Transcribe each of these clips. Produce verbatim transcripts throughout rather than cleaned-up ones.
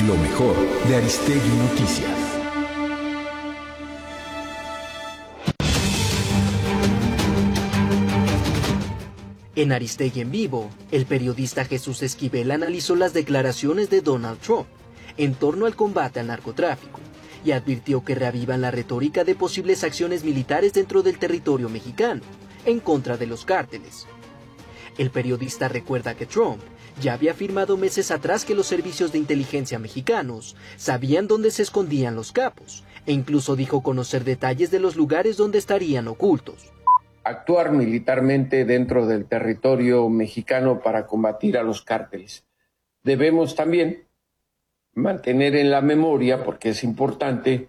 Lo mejor de Aristegui Noticias. En Aristegui en Vivo, el periodista Jesús Esquivel analizó las declaraciones de Donald Trump en torno al combate al narcotráfico y advirtió que reavivan la retórica de posibles acciones militares dentro del territorio mexicano en contra de los cárteles. El periodista recuerda que Trump ya había afirmado meses atrás que los servicios de inteligencia mexicanos sabían dónde se escondían los capos e incluso dijo conocer detalles de los lugares donde estarían ocultos. Actuar militarmente dentro del territorio mexicano para combatir a los cárteles. Debemos también mantener en la memoria, porque es importante,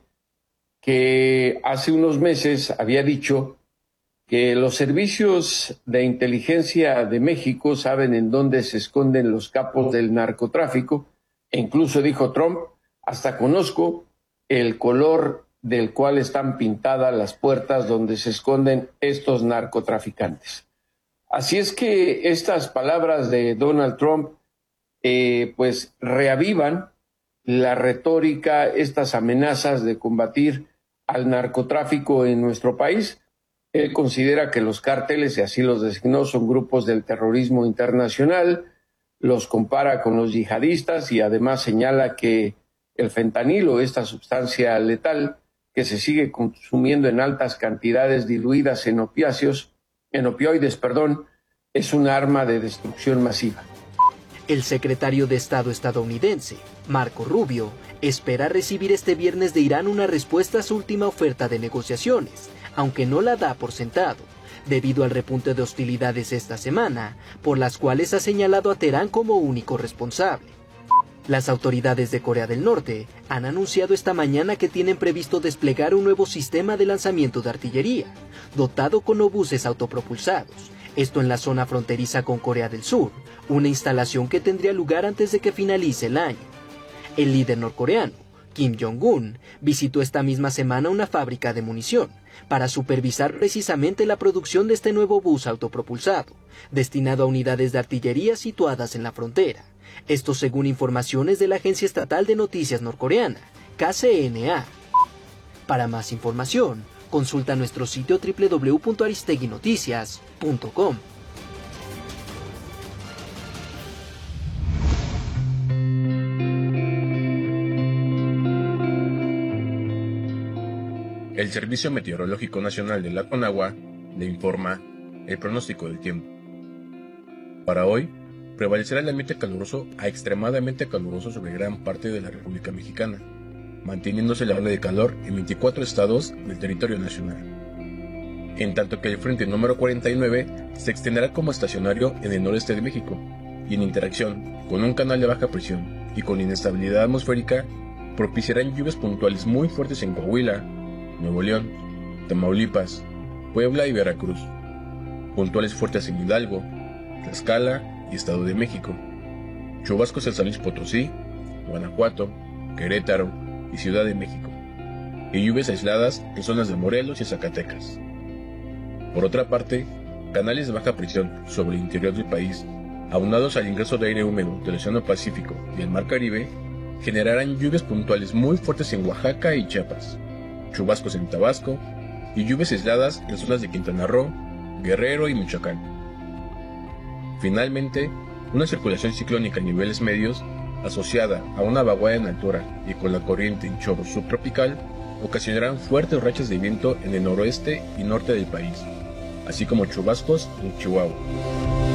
que hace unos meses había dicho que los servicios de inteligencia de México saben en dónde se esconden los capos del narcotráfico, e incluso dijo Trump, hasta conozco el color del cual están pintadas las puertas donde se esconden estos narcotraficantes. Así es que estas palabras de Donald Trump eh, pues reavivan la retórica, estas amenazas de combatir al narcotráfico en nuestro país. Él considera que los cárteles, y así los designó, son grupos del terrorismo internacional, los compara con los yihadistas y además señala que el fentanilo, esta sustancia letal, que se sigue consumiendo en altas cantidades diluidas en opiáceos, en opioides, perdón, es un arma de destrucción masiva. El secretario de Estado estadounidense, Marco Rubio, espera recibir este viernes de Irán una respuesta a su última oferta de negociaciones, aunque no la da por sentado, debido al repunte de hostilidades esta semana, por las cuales ha señalado a Teherán como único responsable. Las autoridades de Corea del Norte han anunciado esta mañana que tienen previsto desplegar un nuevo sistema de lanzamiento de artillería, dotado con obuses autopropulsados, esto en la zona fronteriza con Corea del Sur, una instalación que tendría lugar antes de que finalice el año. El líder norcoreano, Kim Jong-un, visitó esta misma semana una fábrica de munición para supervisar precisamente la producción de este nuevo obús autopropulsado, destinado a unidades de artillería situadas en la frontera. Esto según informaciones de la agencia estatal de noticias norcoreana, K C N A. Para más información, consulta nuestro sitio doble u doble u doble u punto aristegui noticias punto com. El Servicio Meteorológico Nacional de la CONAGUA le informa el pronóstico del tiempo. Para hoy, prevalecerá el ambiente caluroso a extremadamente caluroso sobre gran parte de la República Mexicana, manteniéndose la ola de calor en veinticuatro estados del territorio nacional. En tanto que el frente número cuarenta y nueve se extenderá como estacionario en el noreste de México, y en interacción con un canal de baja presión y con inestabilidad atmosférica, propiciarán lluvias puntuales muy fuertes en Coahuila, Nuevo León, Tamaulipas, Puebla y Veracruz, puntuales fuertes en Hidalgo, Tlaxcala y Estado de México, chubascos en San Luis Potosí, Guanajuato, Querétaro y Ciudad de México, y lluvias aisladas en zonas de Morelos y Zacatecas. Por otra parte, canales de baja presión sobre el interior del país, aunados al ingreso de aire húmedo del Océano Pacífico y el Mar Caribe, generarán lluvias puntuales muy fuertes en Oaxaca y Chiapas, chubascos en Tabasco y lluvias aisladas en zonas de Quintana Roo, Guerrero y Michoacán. Finalmente, una circulación ciclónica a niveles medios, asociada a una vaguada en altura y con la corriente en chorro subtropical, ocasionarán fuertes rachas de viento en el noroeste y norte del país, así como chubascos en Chihuahua.